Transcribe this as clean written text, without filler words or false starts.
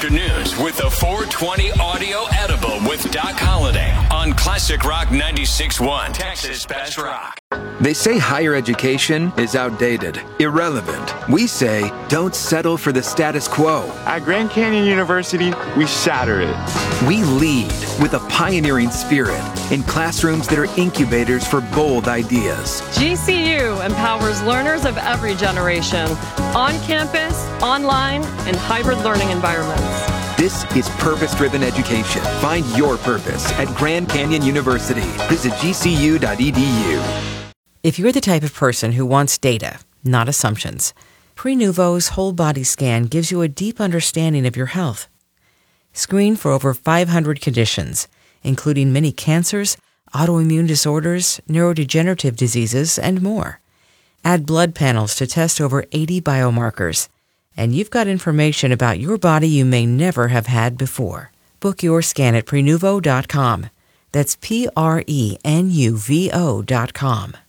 afternoons with the 420 Audio Edible with Doc Holliday on Classic Rock 96.1, Texas Best Rock. They say higher education is outdated, irrelevant. We say don't settle for the status quo. At Grand Canyon University, we shatter it. We lead with a pioneering spirit in classrooms that are incubators for bold ideas. GCU empowers learners of every generation, on campus, online, and hybrid learning environments. This is purpose-driven education. Find your purpose at Grand Canyon University. Visit gcu.edu. If you're the type of person who wants data, not assumptions, Prenuvo's whole body scan gives you a deep understanding of your health. Screen for over 500 conditions, including many cancers, autoimmune disorders, neurodegenerative diseases, and more. Add blood panels to test over 80 biomarkers, and you've got information about your body you may never have had before. Book your scan at Prenuvo.com. That's Prenuvo.com.